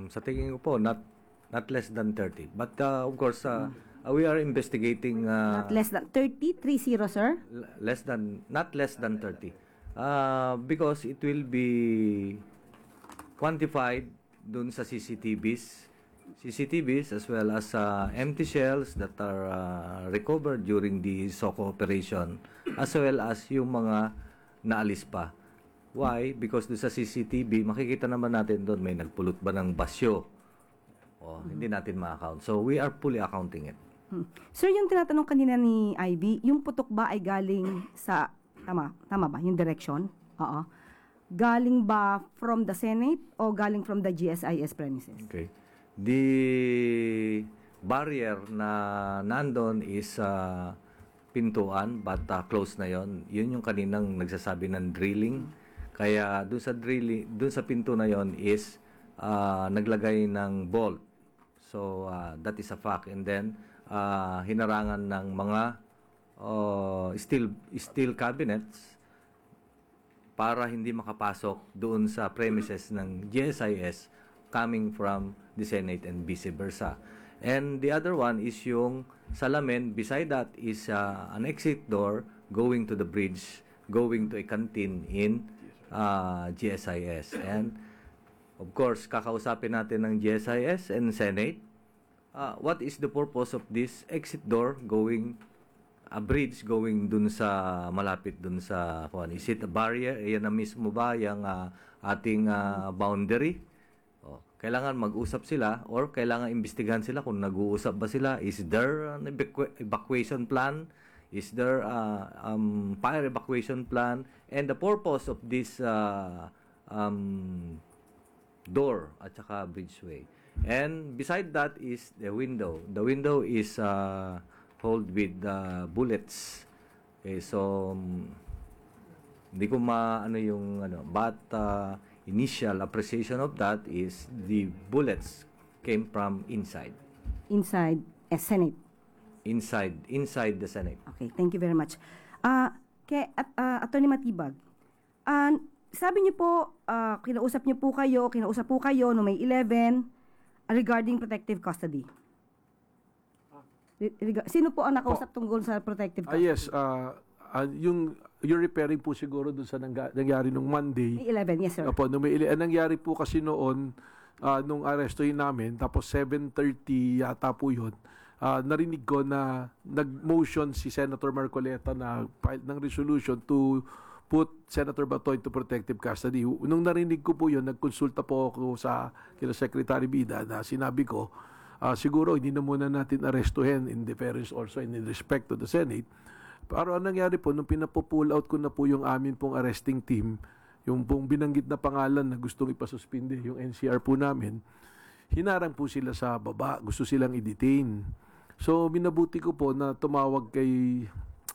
Sa tingin ko po, not less than 30. But of course, we are investigating Not less than 30, 30, sir? not less than 30. Because it will be quantified dun sa CCTVs as well as empty shells that are recovered during the SOCO operation, as well as yung mga naalis pa. Why? Because doon sa CCTV, makikita naman natin doon may nagpulot ba ng basyo. Hindi natin ma-account. So, we are fully accounting it. Sir, yung tinatanong kanina ni Ivy, yung putok ba ay galing sa, tama ba, yung direction? Oo. Galing ba from the Senate o galing from the GSIS premises? Okay. The barrier na nandun is pintuan, but close na yon. Yun yung kaninang nagsasabi ng drilling. Kaya dun sa pinto na yon is naglagay ng bolt. So that is a fact. And then hinarangan ng mga steel cabinets para hindi makapasok doon sa premises ng GSIS coming from the Senate and vice versa. And the other one is yung salamin. Beside that is an exit door going to the bridge, going to a canteen in GSIS. And of course, kakausapin natin ng GSIS and Senate. What is the purpose of this exit door going, a bridge going dun sa, malapit dun sa, is it a barrier? Yan na mismo ba yung ating boundary? Kailangan mag-usap sila or kailangan imbestigahan sila kung nag-uusap ba sila. Is there an evacuation plan? Is there fire evacuation plan? And the purpose of this door at saka bridgeway. And beside that is the window. The window is hold with bullets. Okay, so hindi ko maano yung but initial appreciation of that is the bullets came from inside. Inside a Senate? Inside the Senate. Okay, thank you very much. Attorney Matibag, sabi niyo po, kinausap po kayo no May 11 regarding protective custody. Sino po ang nakausap tungkol sa protective custody? Yes, you're referring po siguro doon sa nangyari nung Monday. May 11, yes sir. Opo, nangyari po kasi noon, nung arrestuhin namin, tapos 7:30 yata po yun, narinig ko na nag-motion si Senator Marcoleta na file ng resolution to put Senator Bato into protective custody. Nung narinig ko po yun, nagkonsulta po ako kila Secretary Bida na sinabi ko, siguro hindi na muna natin arrestuhin in deference also in respect to the Senate. Pero ang nangyari po, nung pinapo-pull out ko na po yung amin pong arresting team, yung pong binanggit na pangalan na gustong ipasuspinde, yung NCR po namin, hinarang po sila sa baba, gusto silang i-detain. So, minabuti ko po na tumawag kay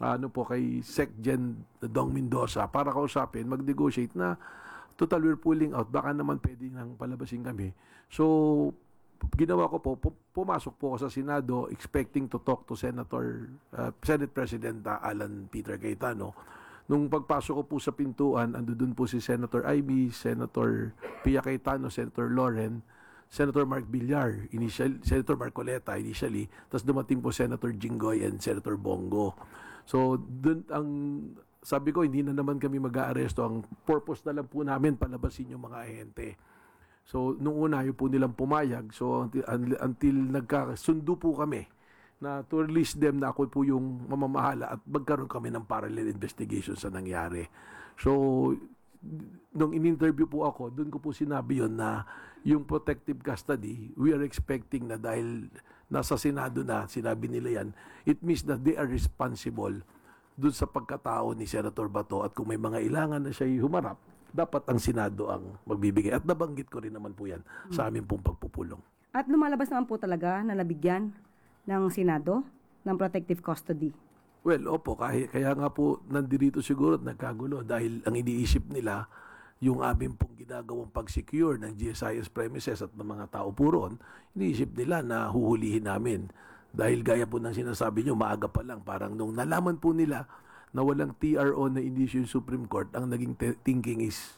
Sec Gen Dong Mendoza para kausapin, mag-negotiate na total we're pulling out, baka naman pwede nang palabasin kami. So, ginawa ko po, pumasok po ako sa Senado expecting to talk to Senate President Alan Peter Cayetano. Nung pagpasok ko po sa pintuan, andun po si Senator Ivy, Senator Pia Cayetano, Senator Loren, Senator Mark Villar, Senator Marcoleta initially, tapos dumating po Senator Jinggoy and Senator Bongo. So, dun sabi ko, hindi na naman kami mag-aaresto. Ang purpose na lang po namin, palabasin yung mga ahente. So, nung una, yung po nilang pumayag. So, until nagkasundo po kami na to release them na ako po yung mamamahala at magkaroon kami ng parallel investigation sa nangyari. So, nung in-interview po ako, doon ko po sinabi yon na yung protective custody, we are expecting na dahil nasa Senado na, sinabi nila yan, it means that they are responsible doon sa pagkatao ni Senator Bato at kung may mga ilangan na siya humarap, dapat ang Senado ang magbibigay. At nabanggit ko rin naman po yan sa aming pong pagpupulong. At lumalabas naman po talaga na nabigyan ng Senado ng protective custody. Well, opo, kaya nga po nandirito siguro at nagkagulo dahil ang iniisip nila yung aming pong ginagawang pag-secure ng GSIS premises at ng mga tao po ron, iniisip nila na huhulihin namin. Dahil gaya po ng sinasabi nyo, maaga pa lang, parang nung nalaman po nila na walang TRO na issue yung Supreme Court, ang naging thinking is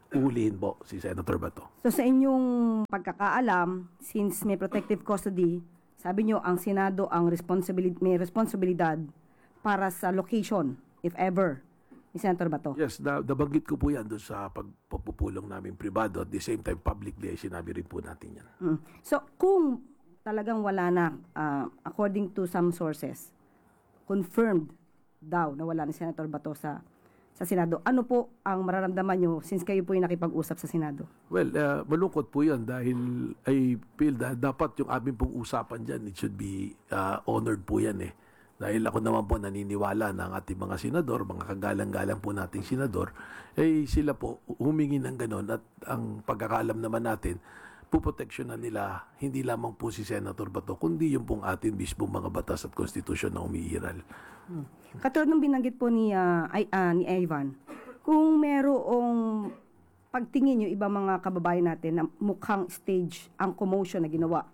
uhulihin po si Senator Bato. So sa inyong pagkakaalam, since may protective custody, sabi nyo ang Senado ang may responsibilidad para sa location, if ever, ni Senator Bato. Yes, nabanggit ko po yan doon sa pagpupulong namin pribado. At the same time, publicly, sinabi rin po natin yan. So kung talagang wala na, according to some sources, confirmed daw na wala ni Senator Bato sa Senado, ano po ang mararamdaman nyo since kayo po yung nakipag-usap sa Senado? Well, malungkot po yan dahil I feel that dapat yung aming pong usapan dyan, it should be honored po yan eh. Dahil ako naman po naniniwala na ang ating mga senador, mga kagalang-galang po nating senador, sila po humingi ng ganon at ang pagkakaalam naman natin, puproteksyonan nila hindi lamang po si Senator Bato, kundi yung pong atin mismo mga batas at konstitusyon na umiiral. Katulad ng binanggit po ni Ivan, kung merong pagtingin yung ibang mga kababayan natin na mukhang stage ang commotion na ginawa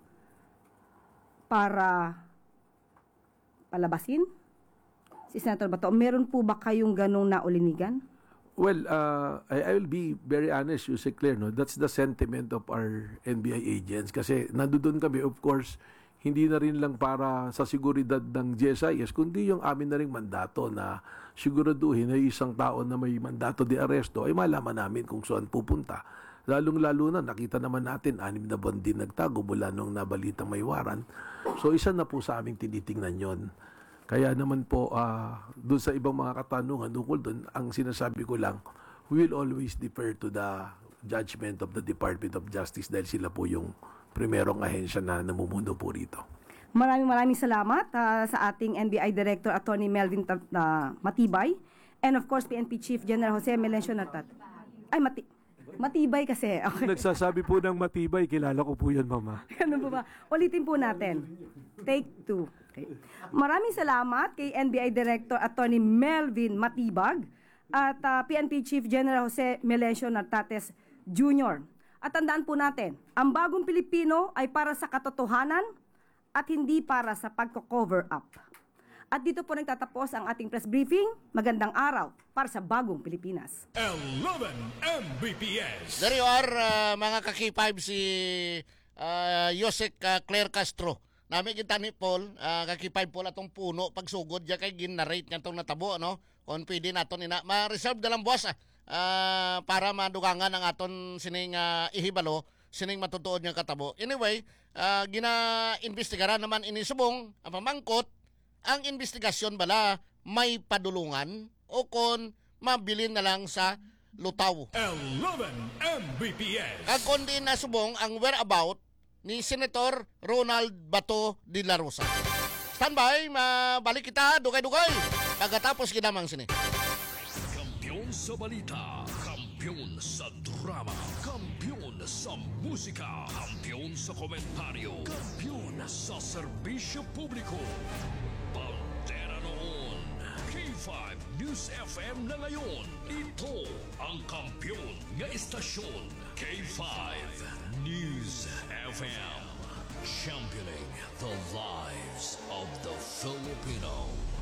para palabasin si Senator Bato, meron po ba kayong ganong naulinigan? Well, I will be very honest, you say clear, no? That's the sentiment of our NBI agents. Kasi nandoon kami, of course, hindi na rin lang para sa seguridad ng GSIS, kundi yung amin na rin mandato na siguraduhin na isang tao na may mandato de aresto ay malaman namin kung saan pupunta. Lalong-lalo na, nakita naman natin, 6 na buwan din nagtago mula nung nabalitang may waran. So, isa na po sa aming tinitingnan yon. Kaya naman po, doon sa ibang mga katanungan tungkol doon, ang sinasabi ko lang, we will always defer to the judgment of the Department of Justice dahil sila po yung primerong ahensya na namumuno po rito. Maraming salamat sa ating NBI Director Attorney Melvin Matibay and of course PNP Chief General Jose Melencio Nartat. Matibay kasi. Okay. Nagsasabi po ng matibay, kilala ko po yan, Mama. Ano ba? Ulitin po natin. Take 2. Okay. Maraming salamat kay NBI Director Attorney Melvin Matibag at PNP Chief General Jose Melencio Nartates Jr. At tandaan po natin, ang bagong Pilipino ay para sa katotohanan at hindi para sa pagko-cover up. At dito po nagtatapos ang ating press briefing. Magandang araw para sa bagong Pilipinas. 11 Mbps. There you are, mga kaki-5 si Yosek Claire Castro. Nami kita ni Paul, kaki-5 Paul atong puno pagsugod diya kay gin-narrate niya tong natabo, no? Kung pwede naton ina ma-reserve dalang buwas para madugangan ang aton sining ihibalo, sining matutuod nga katabo. Anyway, gina-investigaran naman ini subong ang pamangkot. Ang investigasyon bala may padulungan o kon mabilin na lang sa lutaw. 11 Mbps. Kag kundi na subong ang whereabout ni Senator Ronald Bato de la Rosa. Standby, mabalik kita, dugay-dugay. Pagkatapos kinamang sini. Kampiyon sa balita, kampiyon sa drama, kampiyon sa musika, kampiyon sa komentaryo, kampiyon sa serbisyo publiko. Pantera noon, K5 News FM na ngayon. Ito ang kampiyon nga istasyon, K5 News FM. Championing the lives of the Filipino.